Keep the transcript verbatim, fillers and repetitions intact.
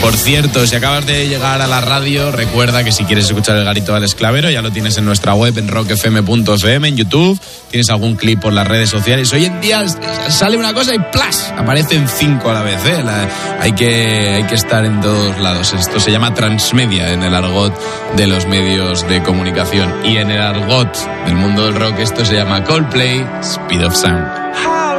Por cierto, si acabas de llegar a la radio, recuerda que si quieres escuchar el Garito del Esclavero, ya lo tienes en nuestra web, en rock f m punto f m, en YouTube, tienes algún clip por las redes sociales. Hoy en día sale una cosa y ¡plas! Aparecen cinco a la vez, ¿eh? La, hay, que, hay que estar en todos lados. Esto se llama transmedia en el argot de los medios de comunicación. Y en el argot del mundo del rock esto se llama Coldplay, Speed of Sound.